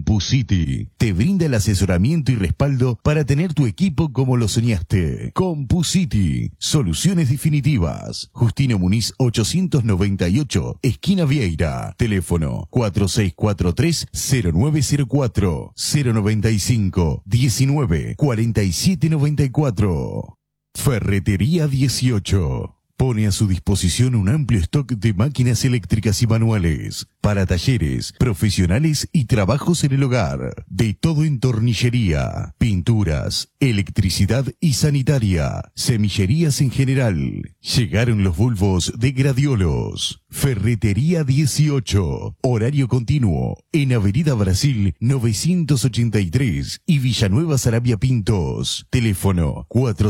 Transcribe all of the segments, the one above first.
CompuCity te brinda el asesoramiento y respaldo para tener tu equipo como lo soñaste. CompuCity, soluciones definitivas. Justino Muniz 898, esquina Vieira. Teléfono 4643-0904 095 19 47 94. Ferretería 18. Pone a su disposición un amplio stock de máquinas eléctricas y manuales para talleres, profesionales y trabajos en el hogar. De todo en tornillería, pinturas, electricidad y sanitaria, semillerías en general. Llegaron los bulbos de Gradiolos. Ferretería 18. Horario continuo en Avenida Brasil 983 y Villanueva Sarabia Pintos. Teléfono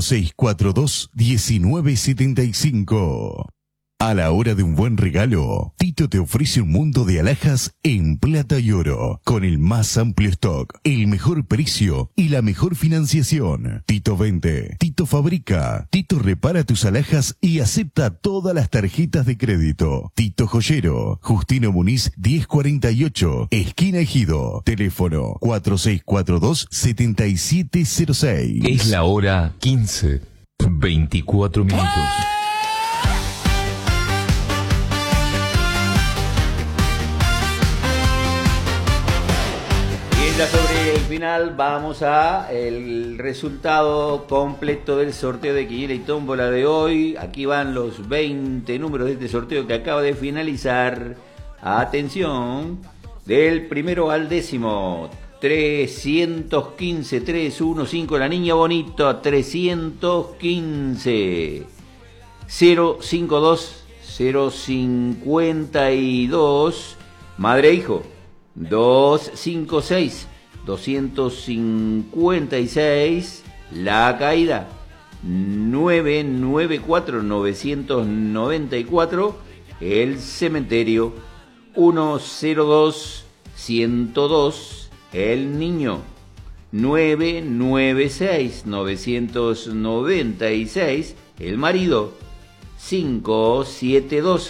4642-1975. A la hora de un buen regalo, Tito te ofrece un mundo de alhajas en plata y oro, con el más amplio stock, el mejor precio y la mejor financiación. Tito vende, Tito fabrica, Tito repara tus alhajas y acepta todas las tarjetas de crédito. Tito Joyero, Justino Muniz 1048, esquina Ejido. Teléfono 4642-7706. Es la hora 15, 24 minutos. Ya sobre el final vamos a el resultado completo del sorteo de Quiniela y Tómbola de hoy. Aquí van los 20 números de este sorteo que acaba de finalizar. Atención, del primero al décimo, 315, 315, la niña bonito, 315, 052, 052, madre e hijo. 256, 256, la caída 994, 994, el cementerio 102, 102, el niño 996, 996, el marido 572,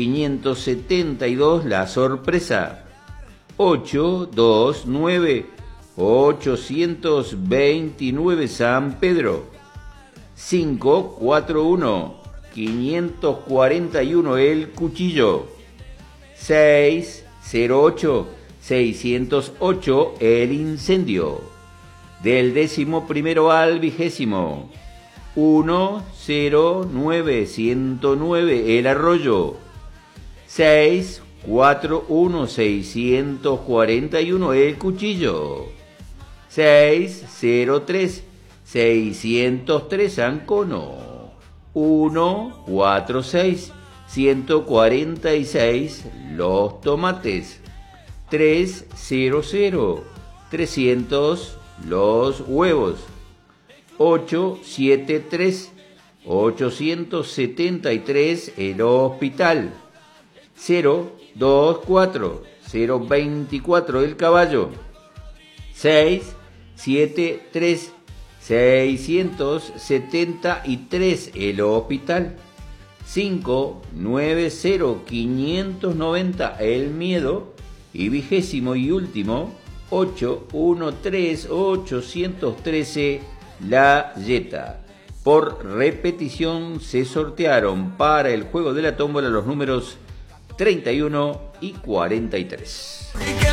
572, la sorpresa 829, 829, San Pedro 541, 541, el cuchillo 608, 608, el incendio. Del 11º al 20º 109, 109, el arroyo 641, 641, el cuchillo 603, 603, Ancono 146, 146, los tomates 300, 300, los huevos 873, 873, el hospital 024, 024, el caballo 673, 673, el hospital 590, 590, el miedo y 20º y último 813, 813, la yeta. Por repetición se sortearon para el juego de la tómbola los números 31 y 43.